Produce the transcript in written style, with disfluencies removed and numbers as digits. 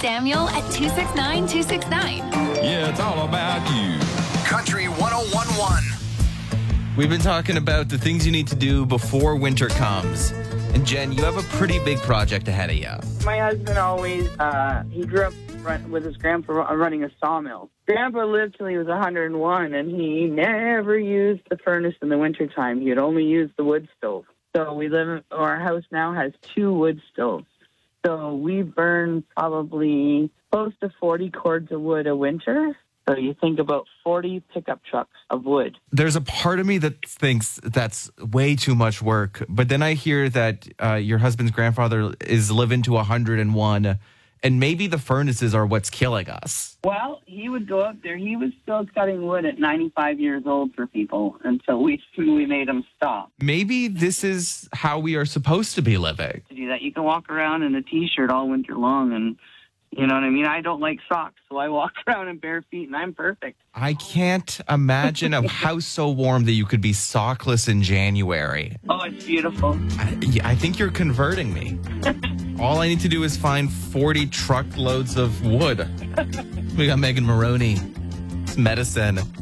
Samuel at 269-269. Yeah, it's all about you. Country 101.1. We've been talking about the things you need to do before winter comes. And Jen, you have a pretty big project ahead of you. My husband always, he grew up with his grandpa running a sawmill. Grandpa lived till he was 101, and he never used the furnace in the wintertime. He would only use the wood stove. So our house now has 2 wood stoves. So we burn probably close to 40 cords of wood a winter. So you think about 40 pickup trucks of wood. There's a part of me that thinks that's way too much work. But then I hear that your husband's grandfather is living to 101, and maybe the furnaces are what's killing us. Well, he would go up there. He was still cutting wood at 95 years old for people until we made him stop. Maybe this is how we are supposed to be living. To do that, you can walk around in a T-shirt all winter long, and you know what I mean? I don't like socks, so I walk around in bare feet, and I'm perfect. I can't imagine a house so warm that you could be sockless in January. Oh, it's beautiful. I think you're converting me. All I need to do is find 40 truckloads of wood. We got Megan Maroney. It's medicine.